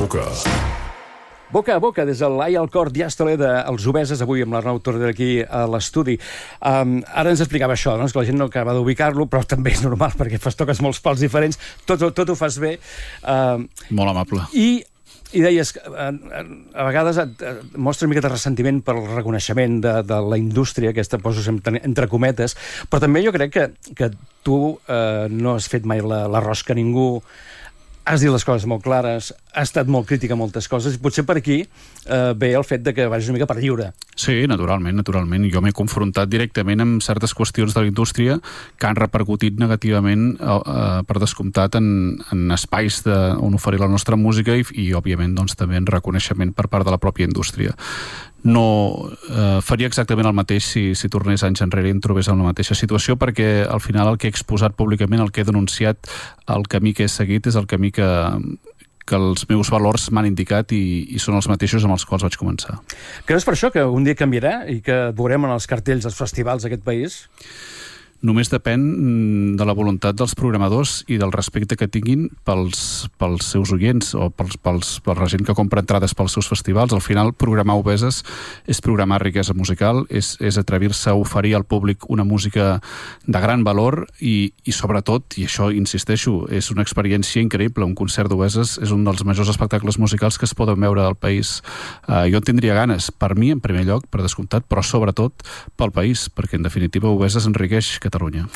boca. Boca a boca, des de l'Ai al Cor, Diàstole dels Obeses, avui amb l'Arnau Torder aquí a l'estudi. Ara ens explicava això, doncs, que la gent no acaba d'ubicar-lo, però també és normal, perquè toques molts pals diferents, tot ho fas bé. Molt amable. I deies que a vegades et mostra una mica de ressentiment pel reconeixement de la indústria, aquesta poso entre cometes, però també jo crec que tu no has fet mai la rosca a ningú, has dit les coses molt clares, has estat molt crític a moltes coses, i potser per aquí ve el fet de que vagis una mica per lliure. Sí, naturalment. Jo m'he confrontat directament amb certes qüestions de la indústria que han repercutit negativament, per descomptat, en espais on oferir la nostra música i òbviament, doncs, també en reconeixement per part de la pròpia indústria. No faria exactament el mateix si tornés anys enrere i em trobés en la mateixa situació, perquè al final el que he exposat públicament, el que he denunciat, el camí que he seguit és el camí que els meus valors m'han indicat i són els mateixos amb els quals vaig començar. Creus per això que un dia canviarà i que et veurem en els cartells dels festivals d'aquest país? Només depèn de la voluntat dels programadors i del respecte que tinguin pels seus oients o per la gent que compra entrades pels seus festivals. Al final, programar Obeses és programar riquesa musical, és atrevir-se a oferir al públic una música de gran valor i sobretot, i això insisteixo, és una experiència increïble. Un concert d'Obeses és un dels majors espectacles musicals que es poden veure al país. Jo en tindria ganes, per mi en primer lloc, per descomptat, però sobretot pel país, perquè en definitiva Obeses enriqueix Catalunya.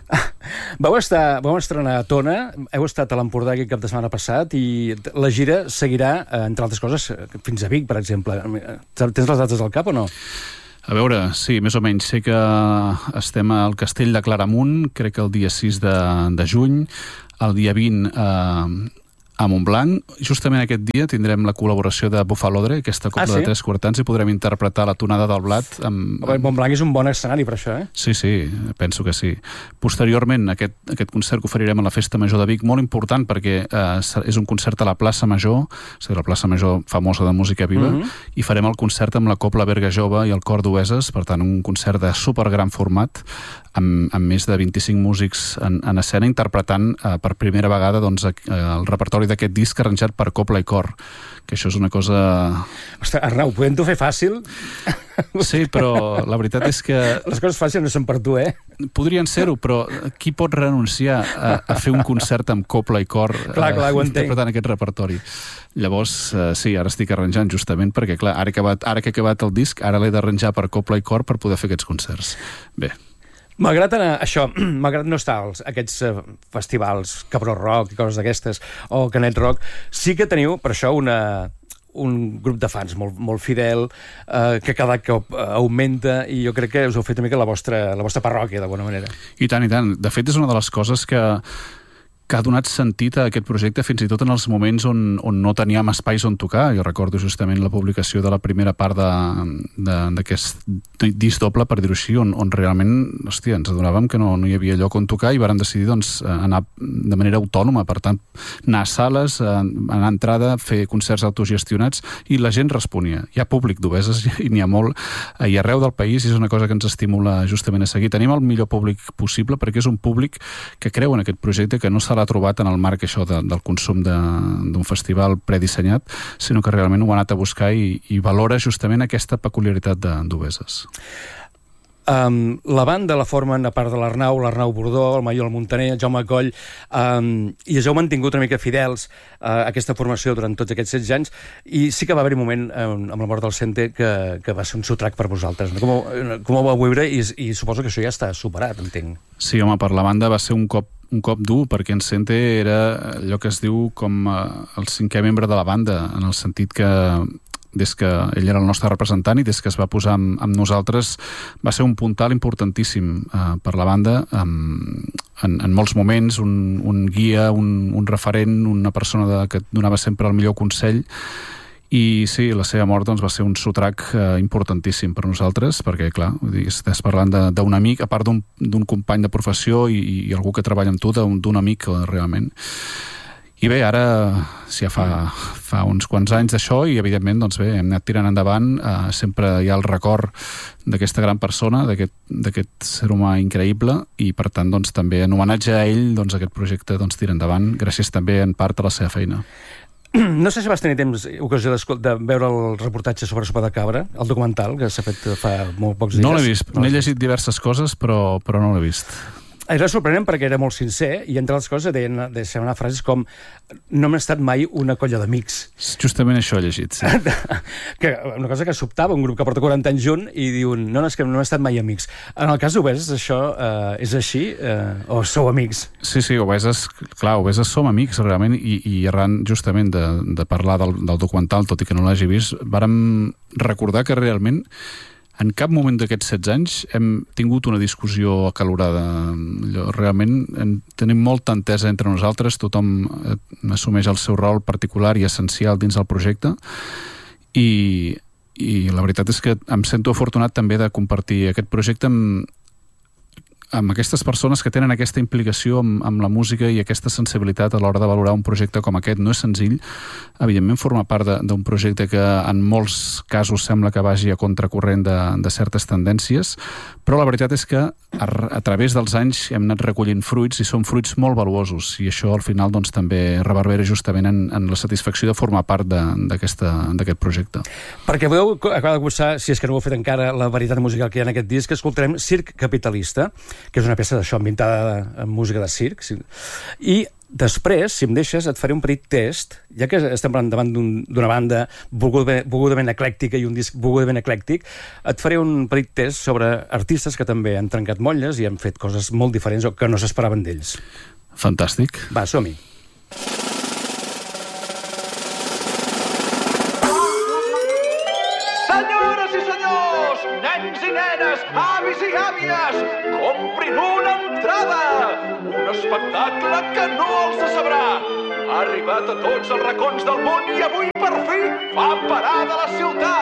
Vau estrenar a Tona, heu estat a l'Empordà aquest cap de setmana passat i la gira seguirà, entre altres coses, fins a Vic, per exemple. Tens les dates al cap o no? A veure, sí, més o menys. Sé que estem al Castell de Claramunt, crec que el dia 6 de juny, el dia 20 a Montblanc. Justament aquest dia tindrem la col·laboració de Bufalodre, aquesta cobla de tres quartans, i podrem interpretar la tonada del blat. Montblanc és un bon escenari per això, eh? Sí, penso que sí. Posteriorment, aquest concert que oferirem a la Festa Major de Vic, molt important perquè és un concert a la plaça Major, és a dir, la plaça Major famosa de música viva, i farem el concert amb la Cobla Berga Jove i el Cor d'Obeses, per tant, un concert de supergran format, amb més de 25 músics en escena, interpretant per primera vegada el repertori d'aquest disc arranjat per Cobla i Cor, que això és una cosa... Ostres, Arnau, podem-t'ho fer fàcil? Sí, però la veritat és que... Les coses fàcils no són per tu, eh? Podrien ser-ho, però qui pot renunciar a fer un concert amb Cobla i Cor interpretant aquest repertori? Llavors, sí, ara estic arranjant justament perquè, clar, ara que he acabat el disc, ara l'he d'arranjar per Cobla i Cor per poder fer aquests concerts. Bé. Malgrat no estar als aquests festivals, Cabró Rock i coses d'aquestes, o Canet Rock, sí que teniu, per això, un grup de fans molt fidel, que cada cop augmenta, i jo crec que us heu fet una mica la vostra parròquia, d'alguna manera. I tant, i tant. De fet, és una de les coses que ha donat sentit a aquest projecte fins i tot en els moments on no teníem espais on tocar. Jo recordo justament la publicació de la primera part d'aquest disc doble, per dir-ho així, on realment, hòstia, ens adonàvem que no hi havia lloc on tocar i vàrem decidir anar de manera autònoma, per tant, anar a sales, anar a entrada, fer concerts autogestionats, i la gent responia. Hi ha públic d'Obeses i n'hi ha molt, i arreu del país, és una cosa que ens estimula justament a seguir. Tenim el millor públic possible perquè és un públic que creu en aquest projecte, que no s'ha trobat en el marc això del consum d'un festival predissenyat, sinó que realment ho ha anat a buscar i valora justament aquesta peculiaritat d'Obeses. La banda la formen, a part de l'Arnau Bordó, el Maiol Montaner, el Jaume Coll, i us heu mantingut una mica fidels a aquesta formació durant tots aquests 16 anys, i sí que va haver-hi un moment amb la mort del Sente que va ser un sotrac per vosaltres. Com ho vau viure? I suposo que això ja està superat, entenc. Sí, home, per la banda va ser un cop dur, perquè en Sente era allò que es diu com el 5è membre de la banda, en el sentit que des que ell era el nostre representant i des que es va posar amb nosaltres va ser un puntal importantíssim per la banda, en molts moments, un guia, un referent, una persona que donava sempre el millor consell. I sí, la seva mort va ser un sotrac importantíssim per nosaltres, perquè, clar, estàs parlant d'un amic, a part d'un company de professió i algú que treballa amb tu, d'un amic, realment. I bé, ara ja fa uns quants anys d'això i, evidentment, hem anat tirant endavant. Sempre hi ha el record d'aquesta gran persona, d'aquest ser humà increïble, i, per tant, també en homenatge a ell, aquest projecte tira endavant, gràcies també en part a la seva feina. No sé si vas tenir ocasió de veure el reportatge sobre Sopa de Cabra, el documental, que s'ha fet fa molt pocs dies. No l'he vist. N'he llegit diverses coses, però no l'he vist. Era sorprenent perquè era molt sincer i, entre les coses, deixaven frases com no hem estat mai una colla d'amics. Justament això he llegit, sí. Una cosa que sobtava, un grup que porta 40 anys junt i diuen, no, és que no hem estat mai amics. En el cas d'Obeses, això és així o sou amics? Sí, Obeses som amics, realment, i arran justament de parlar del documental, tot i que no l'hagi vist, vàrem recordar que realment en cap moment d'aquests 16 anys hem tingut una discussió acalorada. Realment tenim molta entesa entre nosaltres, tothom assumeix el seu rol particular i essencial dins del projecte i la veritat és que em sento afortunat també de compartir aquest projecte amb aquestes persones que tenen aquesta implicació amb la música i aquesta sensibilitat a l'hora de valorar un projecte com aquest. No és senzill, evidentment forma part d'un projecte que en molts casos sembla que vagi a contracorrent de certes tendències, però la veritat és que a través dels anys hem anat recollint fruits i són fruits molt valuosos i això al final doncs, també reverbera justament en la satisfacció de formar part d'aquest projecte. Perquè podeu acabar de gostar, si és que no ho heu fet encara, la varietat musical que hi ha en aquest disc, que escoltarem Circ Capitalista, que és una peça d'això ambientada amb música de circ. I després, si em deixes, et faré un petit test, ja que estem parlant davant d'una banda volgudament eclèctica i un disc volgudament eclèctic, et faré un petit test sobre artistes que també han trencat motlles i han fet coses molt diferents o que no s'esperaven d'ells. Fantàstic. Va, som-hi. Senyores i senyors, nens i nenes, avis i àvies, comprin una entrada! Un espectacle que no els decebrà! Ha arribat a tots els racons del món i avui per fi fa parada a la ciutat!